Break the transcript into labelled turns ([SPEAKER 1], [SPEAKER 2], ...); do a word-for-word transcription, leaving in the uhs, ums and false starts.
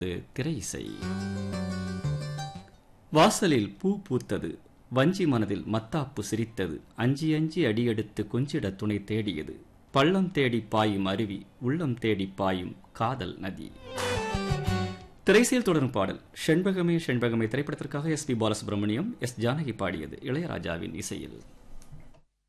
[SPEAKER 1] திரை இசை. வாசலில் பூ பூத்தது, வஞ்சி மனதில் மத்தாப்பு சிரித்தது, அஞ்சி அஞ்சி அடியெடுத்து கொஞ்சிட துணை தேடியது, பள்ளம் தேடி பாயும் அருவி, உள்ளம் தேடி பாயும் காதல் நதி. திரைசையில் தொடரும் பாடல் செண்பகமே செண்பகமே திரைப்படத்திற்காக S B Balasubramaniam, S Janaki பாடியது இளையராஜாவின் இசையில்.